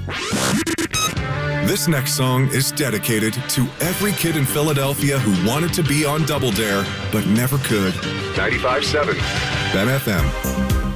This next song is dedicated to every kid in Philadelphia who wanted to be on Double Dare, but never could. 95.7 Ben FM.